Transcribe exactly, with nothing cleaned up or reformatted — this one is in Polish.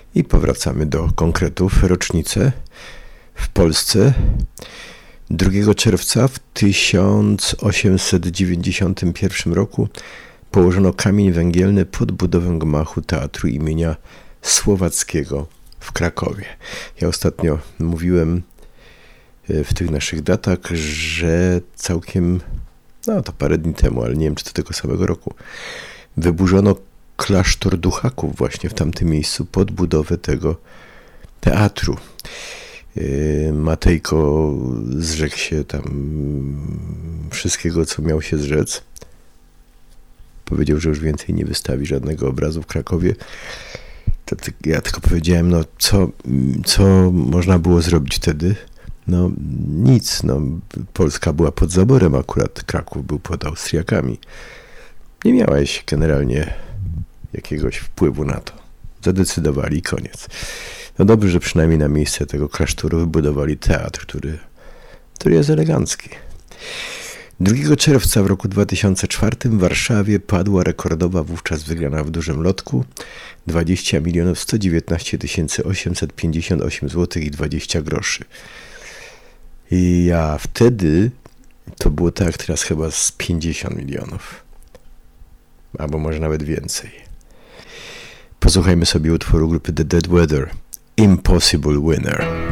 I powracamy do konkretów. Rocznice w Polsce. drugiego czerwca w tysiąc osiemset dziewięćdziesiątym pierwszym roku położono kamień węgielny pod budowę gmachu Teatru imienia Słowackiego w Krakowie. Ja ostatnio mówiłem w tych naszych datach, że całkiem, no to parę dni temu, ale nie wiem, czy to tego samego roku, wyburzono klasztor duchaków właśnie w tamtym miejscu pod budowę tego teatru. Matejko zrzekł się tam wszystkiego, co miał się zrzec. Powiedział, że już więcej nie wystawi żadnego obrazu w Krakowie. To ja tylko powiedziałem, no co, co można było zrobić wtedy? No nic, no Polska była pod zaborem, akurat Kraków był pod Austriakami. Nie miałeś generalnie jakiegoś wpływu na to. Zadecydowali i koniec. No dobrze, że przynajmniej na miejsce tego klasztoru wybudowali teatr, który, który jest elegancki. drugiego czerwca w roku dwa tysiące czwartym w Warszawie padła rekordowa wówczas wygrana w dużym lotku dwadzieścia milionów sto dziewiętnaście tysięcy osiemset pięćdziesiąt osiem złotych i dwadzieścia groszy. I ja wtedy to było tak, teraz chyba z pięćdziesiąt milionów. Albo może nawet więcej. Posłuchajmy sobie utworu grupy The Dead Weather, Impossible Winner.